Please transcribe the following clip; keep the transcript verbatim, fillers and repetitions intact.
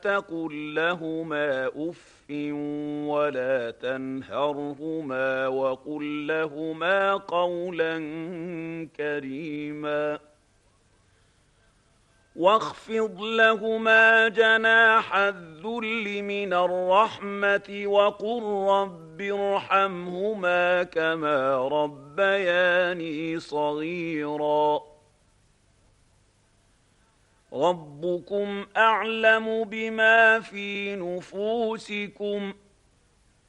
تقل لهما أف ولا تنهرهما وقل لهما قولا كريما واخفض لهما جناح الذل من الرحمة وقل رب ارحمهما كما ربياني صغيرا ربكم أعلم بما في نفوسكم